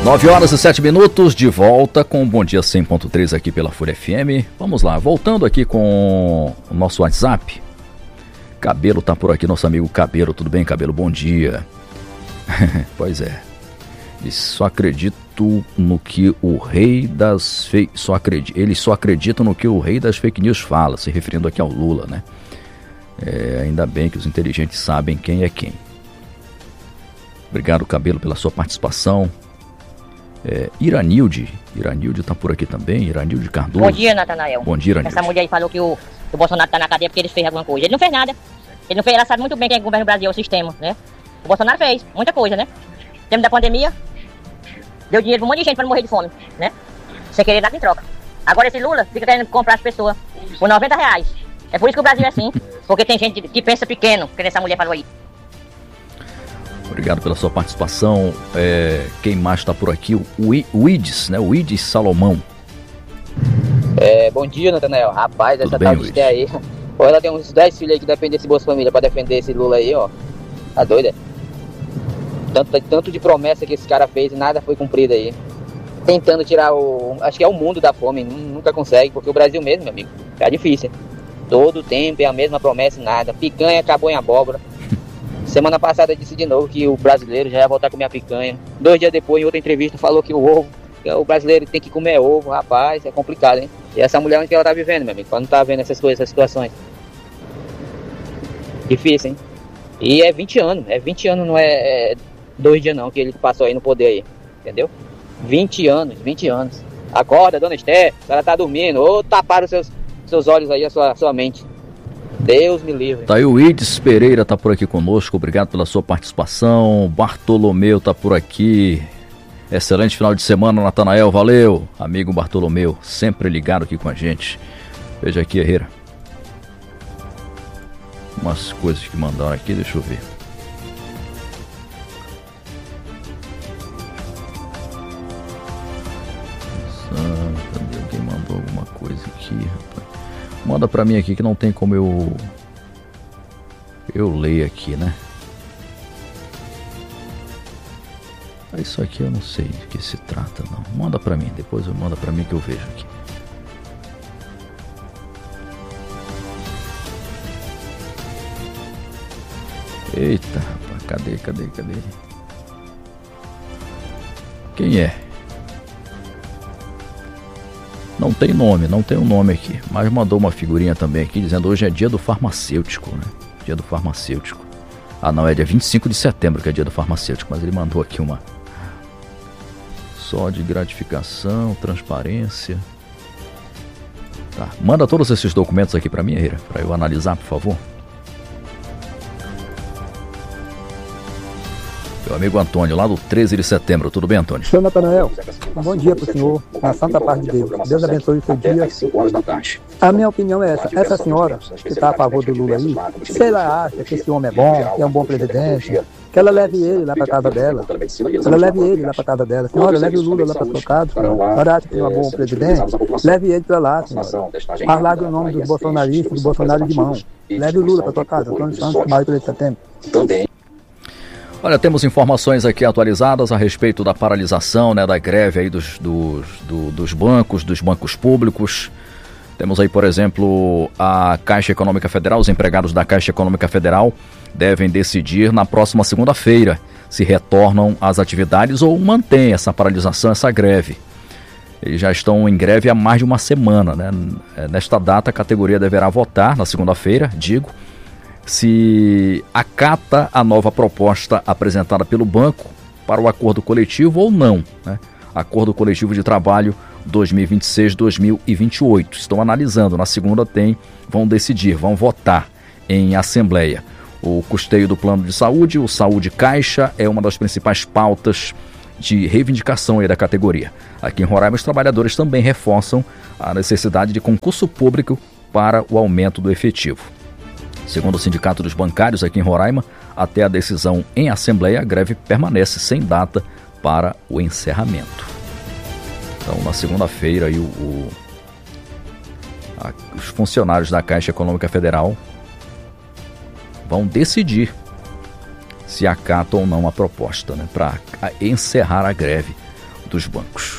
9h07, de volta com o Bom Dia 100.3 aqui pela Folha FM. Vamos lá, voltando aqui com o nosso WhatsApp. Cabelo tá por aqui, nosso amigo Cabelo. Tudo bem, Cabelo? Bom dia. Pois é. E só acredito no que o rei das eles só acreditam no que o rei das fake news fala, se referindo aqui ao Lula, né? Ainda bem que os inteligentes sabem quem é quem. Obrigado, Cabelo, pela sua participação. Iranilde tá por aqui também, Iranilde Cardoso. Bom dia, Natanael. Bom dia, Iranilde. Essa mulher aí falou que o Bolsonaro tá na cadeia porque ele fez alguma coisa. Ele não fez nada. Ele não fez, ela sabe muito bem quem governa o Brasil, é o sistema, né? O Bolsonaro fez muita coisa, né? No tempo da pandemia, deu dinheiro pra um monte de gente pra não morrer de fome, né? Sem querer nada em troca. Agora esse Lula fica querendo comprar as pessoas por R$90. É por isso que o Brasil é assim, porque tem gente que pensa pequeno, que essa mulher falou aí. Obrigado pela sua participação. Quem mais está por aqui? O Ides, né? O Ides Salomão. Bom dia, Natanael. Rapaz, Tudo essa bem, tal de Esté aí. Pô, ela tem uns 10 filhos aí que defendem esse Bolsa Família pra defender esse Lula aí, ó. Tá doida? Tanto de promessa que esse cara fez e nada foi cumprido aí. Tentando tirar acho que é o mundo da fome. Nunca consegue, porque o Brasil mesmo, meu amigo, tá difícil. Todo tempo é a mesma promessa e nada. Picanha acabou em abóbora. Semana passada disse de novo que o brasileiro já ia voltar a comer a picanha. 2 dias depois, em outra entrevista, falou que o brasileiro tem que comer ovo. Rapaz, é complicado, hein? E essa mulher onde ela tá vivendo, meu amigo? Ela não tá vendo essas coisas, essas situações. Difícil, hein? E é 20 anos, não é 2 dias não, que ele passou aí no poder aí. Entendeu? 20 anos. Acorda, dona Esté, a senhora tá dormindo. Ou taparam seus olhos aí, a sua mente. Deus me livre. Tá aí o Ides Pereira, tá por aqui conosco, obrigado pela sua participação. Bartolomeu tá por aqui. Excelente final de semana, Natanael, valeu. Amigo Bartolomeu, sempre ligado aqui com a gente. Veja aqui, Herrera. Umas coisas que mandaram aqui, deixa eu ver. Cadê? Alguém mandou alguma coisa aqui, rapaz. Manda pra mim aqui que não tem como eu leio aqui, né? Isso aqui eu não sei de que se trata, não. Manda pra mim, depois manda pra mim que eu vejo aqui. Eita, rapaz, cadê? Quem é? Não tem um nome aqui, mas mandou uma figurinha também aqui, dizendo hoje é dia do farmacêutico, né? Dia do farmacêutico. Ah não, é dia 25 de setembro que é dia do farmacêutico, mas ele mandou aqui uma só de gratificação, transparência. Tá, manda todos esses documentos aqui pra mim, Herrera, pra eu analisar, por favor. Meu amigo Antônio, lá do 13 de setembro. Tudo bem, Antônio? Senhor Natanael, um bom dia para o senhor, na santa paz de Deus. Deus abençoe o seu dia. A minha opinião é essa. Essa senhora que está a favor do Lula aí, se ela acha que esse homem é bom, que é um bom presidente, que ela leve ele lá para casa dela. Senhora, leve o Lula lá para sua casa. A senhora acha que é um bom presidente? Leve ele para lá, senhora. Falar do nome dos bolsonaristas, do Bolsonaro de mão. Leve o Lula para sua casa. Antônio Santos, maio 13 de setembro. Olha, temos informações aqui atualizadas a respeito da paralisação, né, da greve aí dos bancos públicos. Temos aí, por exemplo, a Caixa Econômica Federal, os empregados da Caixa Econômica Federal devem decidir na próxima segunda-feira se retornam às atividades ou mantêm essa paralisação, essa greve. Eles já estão em greve há mais de uma semana, né? Nesta data, a categoria deverá votar, na segunda-feira, se acata a nova proposta apresentada pelo banco para o acordo coletivo ou não, né? Acordo coletivo de trabalho 2026-2028. Estão analisando, na segunda vão decidir, vão votar em assembleia. O custeio do plano de saúde, o Saúde Caixa, é uma das principais pautas de reivindicação aí da categoria. Aqui em Roraima, os trabalhadores também reforçam a necessidade de concurso público para o aumento do efetivo. Segundo o Sindicato dos Bancários aqui em Roraima, até a decisão em assembleia, a greve permanece sem data para o encerramento. Então, na segunda-feira, aí, os funcionários da Caixa Econômica Federal vão decidir se acatam ou não a proposta, né, para encerrar a greve dos bancos.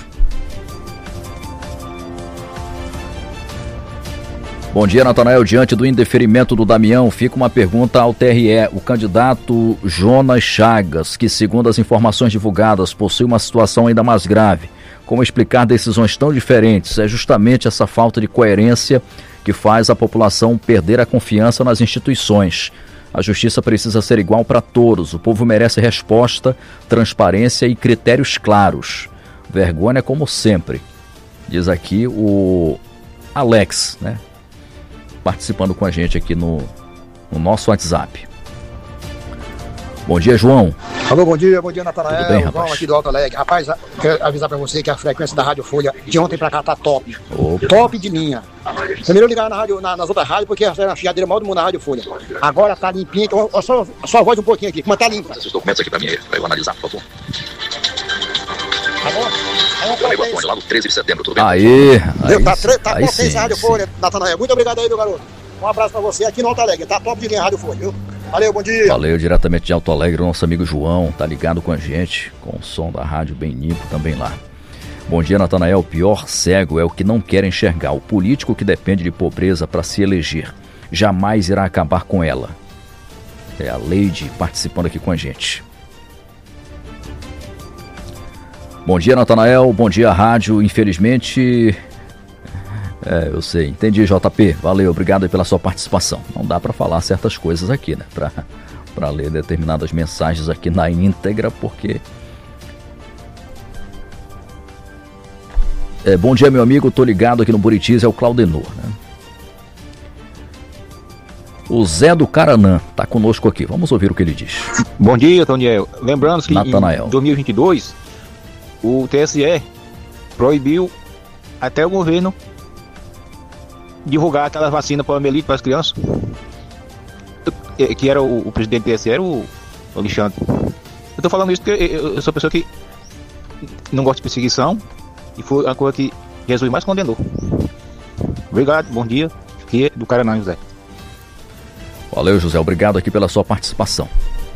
Bom dia, Natanael. Diante do indeferimento do Damião, fica uma pergunta ao TRE. O candidato Jonas Chagas, que segundo as informações divulgadas, possui uma situação ainda mais grave. Como explicar decisões tão diferentes? É justamente essa falta de coerência que faz a população perder a confiança nas instituições. A justiça precisa ser igual para todos. O povo merece resposta, transparência e critérios claros. Vergonha como sempre. Diz aqui o Alex, né? Participando com a gente aqui no nosso WhatsApp. Bom dia, João. Alô, bom dia, Natanael. Tudo bem, rapaz? João aqui do Alto Alegre. Rapaz, quero avisar pra você que a frequência da Rádio Folha de ontem pra cá tá top. Opa. Top de linha. Você melhor ligar na rádio, nas outras rádios, porque a fiadeira maior do mundo na Rádio Folha. Agora tá limpinha, então só a voz um pouquinho aqui, mas tá limpa. Esses documentos aqui pra mim, pra eu analisar, por favor. Tá bom? Lá no 13 de setembro, tudo bem? Aí tá potência a Rádio Folha, Natanael. Muito obrigado aí, meu garoto. Um abraço pra você aqui no Alto Alegre. Tá top de linha a Rádio Folha, viu? Valeu, bom dia. Valeu, diretamente de Alto Alegre, o nosso amigo João, tá ligado com a gente, com o som da rádio bem limpo também lá. Bom dia, Natanael. O pior cego é o que não quer enxergar. O político que depende de pobreza para se eleger jamais irá acabar com ela. É a Leide participando aqui com a gente. Bom dia, Natanael. Bom dia, rádio. Infelizmente... eu sei. Entendi, JP. Valeu, obrigado aí pela sua participação. Não dá para falar certas coisas aqui, né? Para ler determinadas mensagens aqui na íntegra, porque... bom dia, meu amigo. Tô ligado aqui no Buritis, é o Claudenor, né? O Zé do Caranã tá conosco aqui. Vamos ouvir o que ele diz. Bom dia, Toniel. Lembrando que Natanael, em 2022, o TSE proibiu até o governo divulgar aquela vacina para para as crianças. Que era o presidente do TSE, era o Alexandre. Eu tô falando isso porque eu sou uma pessoa que não gosta de perseguição e foi a coisa que Jesus mais condenou. Obrigado, bom dia. Aqui é do Caranã, José. Valeu, José. Obrigado aqui pela sua participação.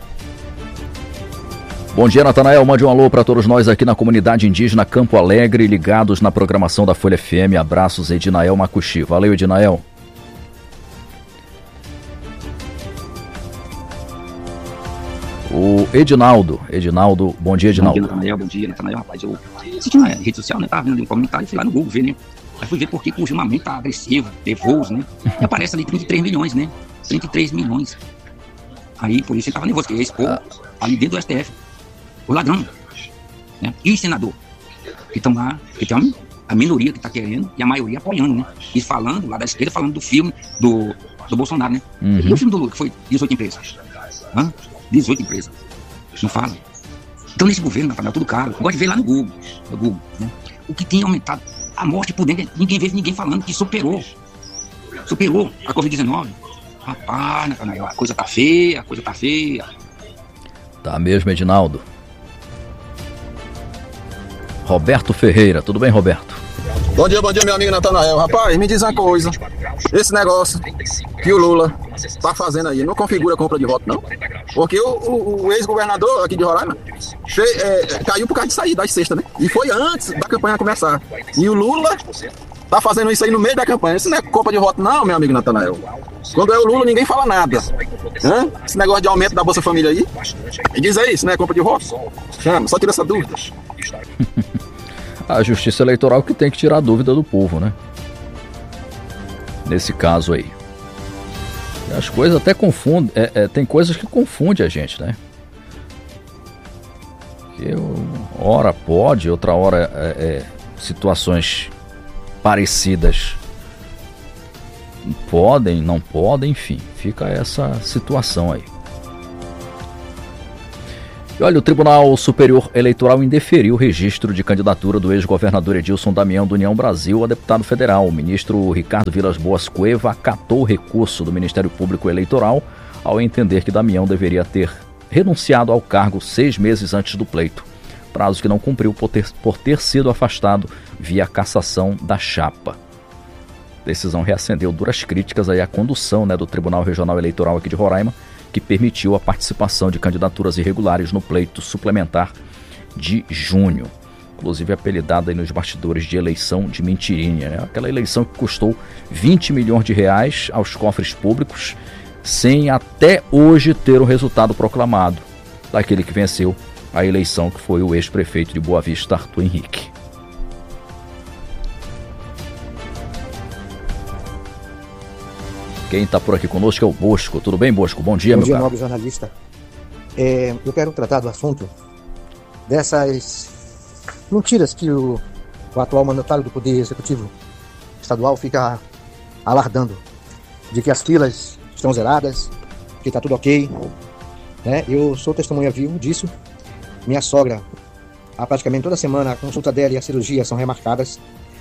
Bom dia, Natanael. Mande um alô para todos nós aqui na comunidade indígena Campo Alegre, ligados na programação da Folha FM. Abraços, Edinael Macuxi. Valeu, Edinael. O Edinaldo, bom dia, Edinaldo. Bom dia, Natanael, rapaz, eu assisti na rede social, né, tava vendo ali um comentário, fui lá no Google ver, né, aí fui ver porque o julgamento tá agressivo, de voos, né, e aparece ali 33 milhões, né, 33 milhões, aí por isso ele tava nervoso, porque ia expor ali dentro do STF, o ladrão, né, e o senador, que estão lá, que tem a minoria que tá querendo e a maioria apoiando, né, e falando, lá da esquerda, falando do filme do Bolsonaro, né, e o filme do Lula, que foi 18 empresas, 18 empresas, não fala. Então nesse governo, Natanael, tudo caro. Eu gosto de ver lá no Google, né? O que tem aumentado a morte por dentro, ninguém vê ninguém falando que superou a Covid-19. Rapaz, Natanael, a coisa tá feia. Tá mesmo, Edinaldo. Roberto Ferreira, tudo bem, Roberto? Bom dia, meu amigo Natanael. Rapaz, me diz uma coisa. Esse negócio que o Lula tá fazendo aí, não configura compra de voto, não? Porque o ex-governador aqui de Roraima caiu por causa de sair das cestas, né? E foi antes da campanha começar. E o Lula tá fazendo isso aí no meio da campanha. Isso não é compra de voto, não, meu amigo Natanael. Quando é o Lula, ninguém fala nada. Esse negócio de aumento da Bolsa Família aí, me diz aí, isso não é compra de voto? Chama, só tira essa dúvida. A Justiça Eleitoral que tem que tirar a dúvida do povo, né? Nesse caso aí. As coisas até confundem, tem coisas que confundem a gente, né? Que hora pode, outra hora situações parecidas podem, não podem, enfim, fica essa situação aí. E olha, o Tribunal Superior Eleitoral indeferiu o registro de candidatura do ex-governador Edilson Damião do União Brasil a deputado federal. O ministro Ricardo Vilas Boas Cueva acatou o recurso do Ministério Público Eleitoral ao entender que Damião deveria ter renunciado ao cargo 6 meses antes do pleito, prazo que não cumpriu por ter sido afastado via cassação da chapa. A decisão reacendeu duras críticas aí à condução, do Tribunal Regional Eleitoral aqui de Roraima, que permitiu a participação de candidaturas irregulares no pleito suplementar de junho. inclusive apelidada aí nos bastidores de eleição de mentirinha, né? Aquela eleição que custou 20 milhões de reais aos cofres públicos, sem até hoje ter o resultado proclamado daquele que venceu a eleição, que foi o ex-prefeito de Boa Vista, Arthur Henrique. Quem está por aqui conosco é o Bosco. Tudo bem, Bosco? Bom dia, meu caro. Bom dia, nobre jornalista. Eu quero tratar do assunto dessas mentiras que o atual mandatário do Poder Executivo Estadual fica alardando, de que as filas estão zeradas, que está tudo ok, né? Eu sou testemunha vivo disso. Minha sogra, praticamente toda semana, a consulta dela e a cirurgia são remarcadas.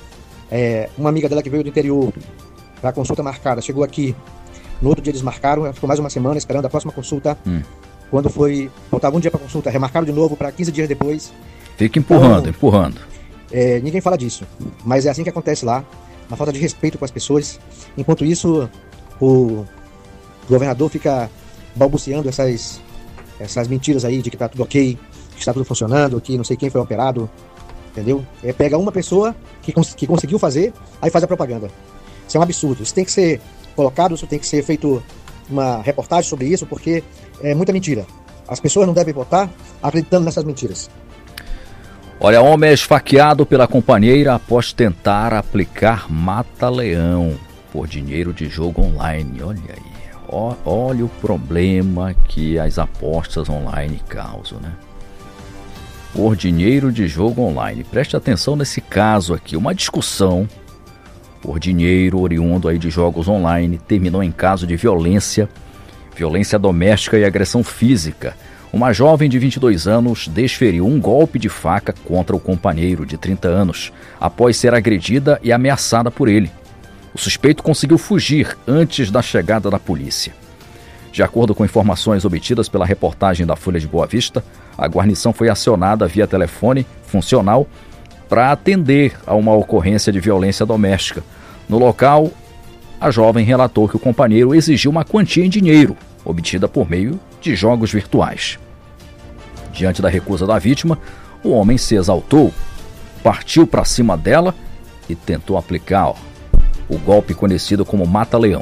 Uma amiga dela que veio do interior para a consulta marcada, chegou aqui, no outro dia eles marcaram, ela ficou mais uma semana esperando a próxima consulta. Quando faltava um dia para a consulta, remarcaram de novo para 15 dias depois. Fica empurrando. Ninguém fala disso, mas é assim que acontece lá, uma falta de respeito com as pessoas. Enquanto isso, o governador fica balbuciando essas mentiras aí de que está tudo ok, que está tudo funcionando, que não sei quem foi operado, entendeu? Pega uma pessoa que conseguiu fazer, aí faz a propaganda. Isso é um absurdo, isso tem que ser colocado, isso tem que ser feito uma reportagem sobre isso, porque é muita mentira. As pessoas não devem votar acreditando nessas mentiras. Olha, homem é esfaqueado pela companheira após tentar aplicar mata-leão por dinheiro de jogo online. Olha aí, olha o problema que as apostas online causam, né? Por dinheiro de jogo online. Preste atenção nesse caso aqui, uma discussão por dinheiro oriundo aí de jogos online terminou em caso de violência doméstica e agressão física. Uma jovem de 22 anos desferiu um golpe de faca contra o companheiro de 30 anos, após ser agredida e ameaçada por ele. O suspeito conseguiu fugir antes da chegada da polícia. De acordo com informações obtidas pela reportagem da Folha de Boa Vista, a guarnição foi acionada via telefone funcional para atender a uma ocorrência de violência doméstica. No local, a jovem relatou que o companheiro exigiu uma quantia em dinheiro, obtida por meio de jogos virtuais. Diante da recusa da vítima, o homem se exaltou, partiu para cima dela e tentou aplicar o golpe conhecido como mata-leão.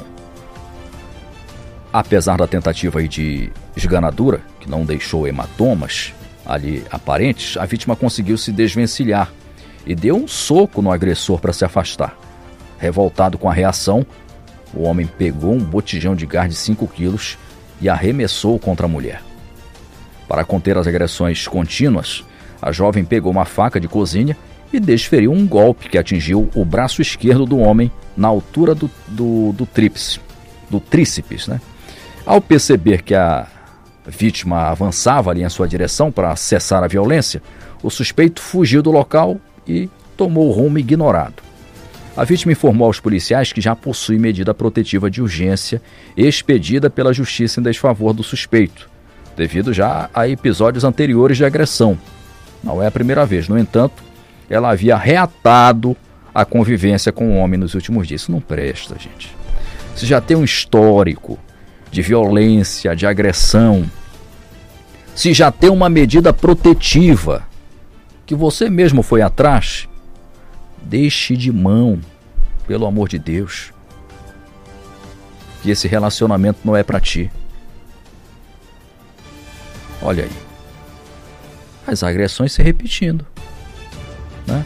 Apesar da tentativa de esganadura, que não deixou hematomas ali aparentes, a vítima conseguiu se desvencilhar e deu um soco no agressor para se afastar. Revoltado com a reação, o homem pegou um botijão de gás de 5 quilos e arremessou contra a mulher. Para conter as agressões contínuas, a jovem pegou uma faca de cozinha e desferiu um golpe que atingiu o braço esquerdo do homem na altura do tríceps, né? Ao perceber que a vítima avançava ali em sua direção para cessar a violência, o suspeito fugiu do local e tomou o rumo ignorado. A vítima informou aos policiais que já possui medida protetiva de urgência expedida pela justiça em desfavor do suspeito, devido já a episódios anteriores de agressão. Não é a primeira vez, no entanto, ela havia reatado a convivência com o homem nos últimos dias. Isso não presta, gente. Se já tem um histórico de violência, de agressão, se já tem uma medida protetiva que você mesmo foi atrás, deixe de mão, pelo amor de Deus, que esse relacionamento não é para ti. Olha aí, as agressões se repetindo, né?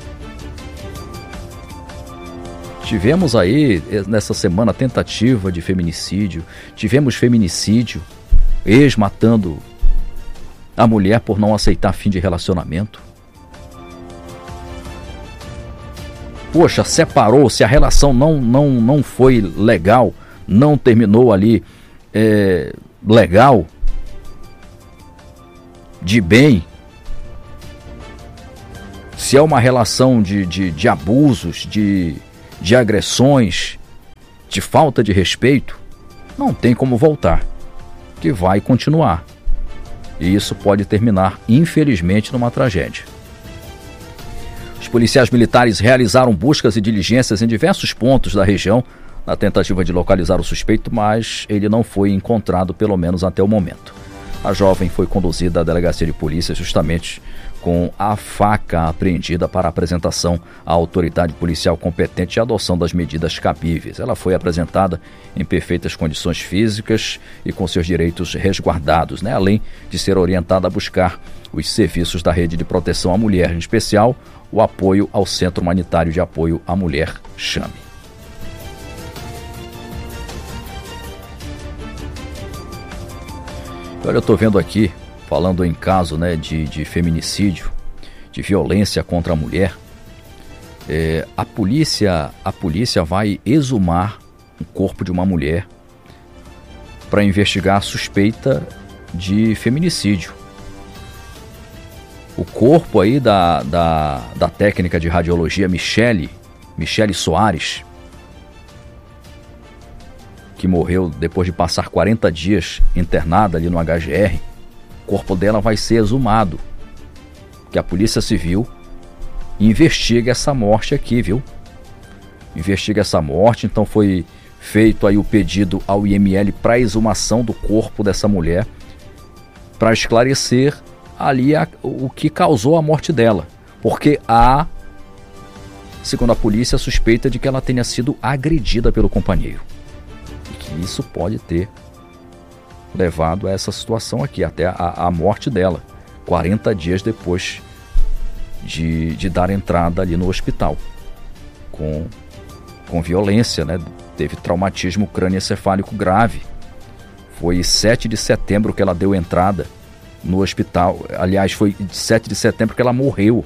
Tivemos aí, nessa semana, tentativa de feminicídio, tivemos feminicídio, ex matando a mulher por não aceitar fim de relacionamento. Poxa, separou, se a relação não foi legal, não terminou ali legal, de bem, se é uma relação de abusos, de agressões, de falta de respeito, não tem como voltar, que vai continuar. E isso pode terminar, infelizmente, numa tragédia. Os policiais militares realizaram buscas e diligências em diversos pontos da região na tentativa de localizar o suspeito, mas ele não foi encontrado, pelo menos até o momento. A jovem foi conduzida à delegacia de polícia justamente com a faca apreendida para apresentação à autoridade policial competente e adoção das medidas cabíveis. Ela foi apresentada em perfeitas condições físicas e com seus direitos resguardados, né? Além de ser orientada a buscar os serviços da Rede de Proteção à Mulher, em especial o apoio ao Centro Humanitário de Apoio à Mulher, CHAME. Olha, eu estou vendo aqui, falando em caso, né, de feminicídio, de violência contra a mulher, a polícia vai exumar o corpo de uma mulher para investigar a suspeita de feminicídio. O corpo aí da técnica de radiologia Michele Soares, que morreu depois de passar 40 dias internada ali no HGR, o corpo dela vai ser exumado. Que a Polícia Civil investiga essa morte aqui, viu? Investiga essa morte, então foi feito aí o pedido ao IML para exumação do corpo dessa mulher, para esclarecer ali o que causou a morte dela. Porque há, segundo a polícia, suspeita de que ela tenha sido agredida pelo companheiro. E que isso pode ter levado a essa situação aqui, até a morte dela, 40 dias depois de dar entrada ali no hospital, com violência, né? Teve traumatismo crânioencefálico grave. Foi 7 de setembro que ela deu entrada no hospital. Aliás, foi 7 de setembro que ela morreu.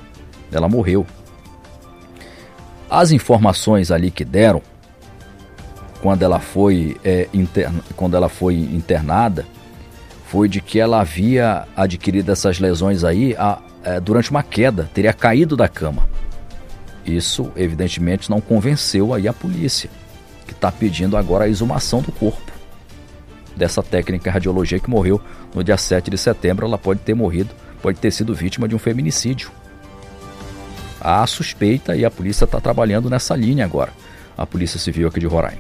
As informações ali que deram, quando ela foi internada, foi de que ela havia adquirido essas lesões aí durante uma queda, teria caído da cama. Isso, evidentemente, não convenceu aí a polícia, que está pedindo agora a exumação do corpo dessa técnica de radiologia que morreu no dia 7 de setembro. Ela pode ter sido vítima de um feminicídio. Há suspeita e a polícia está trabalhando nessa linha agora, a Polícia Civil aqui de Roraima.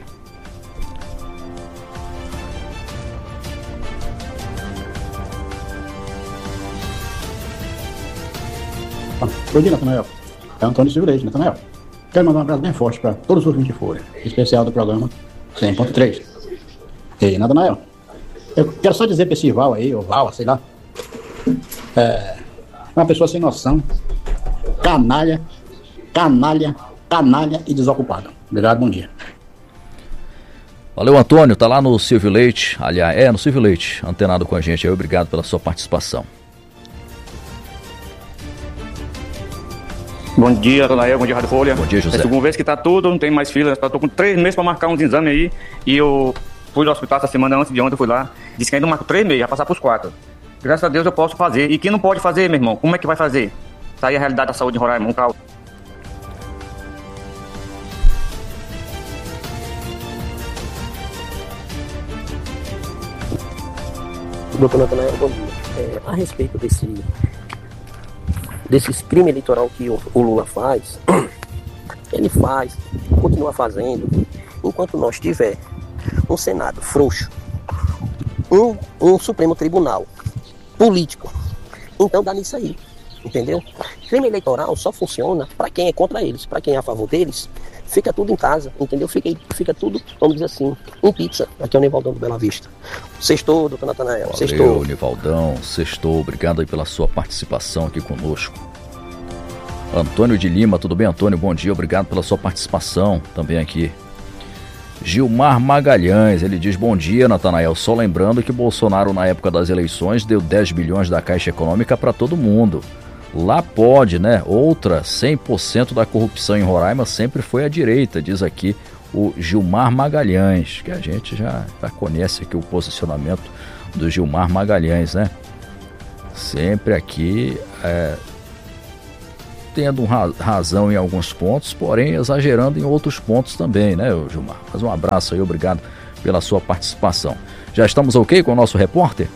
Bom dia, Natanael. É Antônio Silvio Leite, Natanael. Quero mandar um abraço bem forte para todos os ouvintes de Folha, especial do programa 100.3. E Natanael, eu quero só dizer para esse Val aí, ou Val, sei lá, uma pessoa sem noção, canalha e desocupado. Obrigado, bom dia. Valeu, Antônio, tá lá no Silvio Leite, aliás, no Silvio Leite, antenado com a gente aí, obrigado pela sua participação. Bom dia, Natanael, bom dia, Rádio Folha. Bom dia, José. É a segunda vez que tá tudo, não tem mais fila, estou com 3 meses para marcar uns exames aí, e eu fui no hospital essa semana, antes de ontem eu fui lá, disse que ainda marco 3 meses, vai passar pros 4. Graças a Deus eu posso fazer, e quem não pode fazer, meu irmão, como é que vai fazer? Tá aí a realidade da saúde em Roraima, um caos. Doutor Natanael, bom dia. A respeito desses crimes eleitoral que o Lula faz, ele faz, continua fazendo, enquanto nós tiver um Senado frouxo, um Supremo Tribunal político, então dá nisso aí, entendeu? Crime eleitoral só funciona para quem é contra eles, para quem é a favor deles, fica tudo em casa, entendeu? Fica tudo, vamos dizer assim, em pizza. Aqui é o Nivaldão do Bela Vista. Sextou, doutor Natanael. Valeu, Nivaldão, sextou, obrigado aí pela sua participação aqui conosco. Antônio de Lima, tudo bem, Antônio? Bom dia, obrigado pela sua participação também aqui. Gilmar Magalhães, ele diz: bom dia, Natanael, só lembrando que Bolsonaro na época das eleições deu 10 bilhões da Caixa Econômica para todo mundo. Lá pode, né? Outra, 100% da corrupção em Roraima sempre foi à direita, diz aqui o Gilmar Magalhães, que a gente já conhece aqui o posicionamento do Gilmar Magalhães, né? Sempre aqui tendo razão em alguns pontos, porém exagerando em outros pontos também, né, Gilmar? Mas um abraço aí, obrigado pela sua participação. Já estamos ok com o nosso repórter?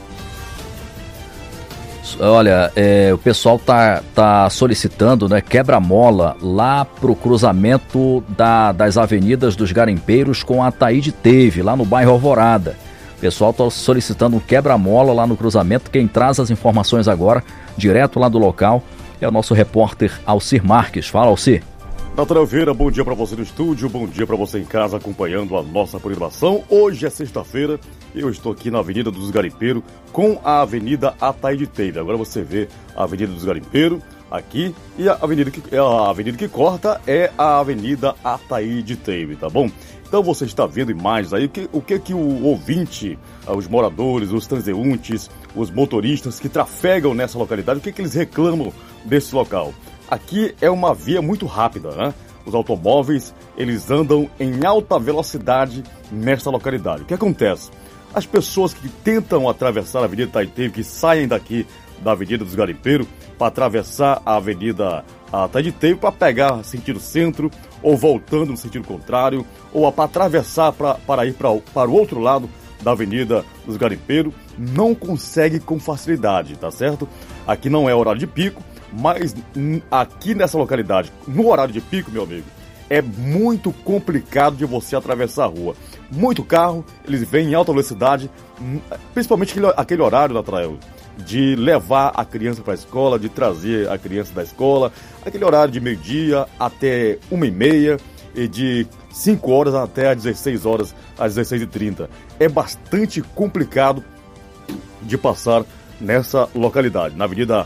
Olha, o pessoal tá solicitando, né, quebra-mola lá pro cruzamento das avenidas dos Garimpeiros com a Ataíde Teve, lá no bairro Alvorada. O pessoal tá solicitando um quebra-mola lá no cruzamento. Quem traz as informações agora, direto lá do local, é o nosso repórter Alcir Marques. Fala, Alcir. Natanael Vieira, bom dia para você no estúdio, bom dia para você em casa acompanhando a nossa programação. Hoje é sexta-feira, eu estou aqui na Avenida dos Garimpeiros com a Avenida Ataíde Teve. Agora você vê a Avenida dos Garimpeiros aqui e a avenida que corta é a Avenida Ataíde Teve, tá bom? Então você está vendo imagens aí, o que o ouvinte, os moradores, os transeuntes, os motoristas que trafegam nessa localidade, o que eles reclamam desse local? Aqui é uma via muito rápida, né? Os automóveis, eles andam em alta velocidade nessa localidade. O que acontece? As pessoas que tentam atravessar a Avenida Itaiteve, que saem daqui da Avenida dos Garimpeiros para atravessar a Avenida Itaiteve para pegar sentido centro, ou voltando no sentido contrário, ou para atravessar para ir para o outro lado da Avenida dos Garimpeiros, não consegue com facilidade, tá certo? Aqui não é horário de pico, mas aqui nessa localidade, no horário de pico, meu amigo, é muito complicado de você atravessar a rua. Muito carro, eles vêm em alta velocidade, principalmente aquele horário, Natanael, de levar a criança para a escola, de trazer a criança da escola, aquele horário de meio-dia até 1h30 e de 5 horas até às 16 horas, às 16h30. É bastante complicado de passar nessa localidade, na Avenida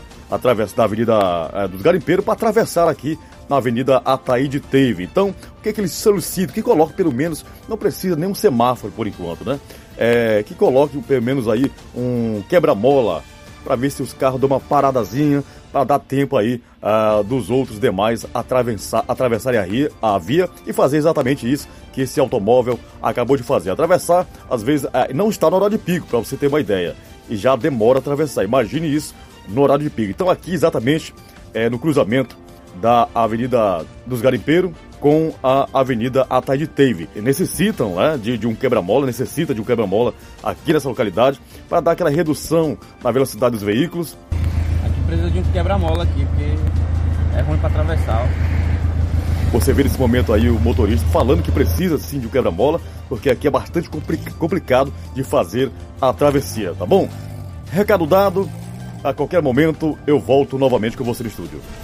dos Garimpeiros, para atravessar aqui na Avenida Ataíde Teve. Então, o que eles solicitam? Que coloque pelo menos, não precisa nem um semáforo por enquanto, né? Que coloque pelo menos aí um quebra-mola para ver se os carros dão uma paradazinha, para dar tempo aí dos outros demais atravessarem a via e fazer exatamente isso que esse automóvel acabou de fazer. Atravessar, às vezes, não está no horário de pico, para você ter uma ideia, e já demora a atravessar. Imagine isso no horário de pico. Então aqui exatamente no cruzamento da Avenida dos Garimpeiros com a Avenida Ataíde Teve. Necessitam de um quebra-mola, aqui nessa localidade para dar aquela redução na velocidade dos veículos. Aqui precisa de um quebra-mola aqui, porque é ruim para atravessar. Você vê nesse momento aí o motorista falando que precisa sim de um quebra-mola, porque aqui é bastante complicado de fazer a travessia, tá bom? Recado dado, a qualquer momento eu volto novamente com você no estúdio.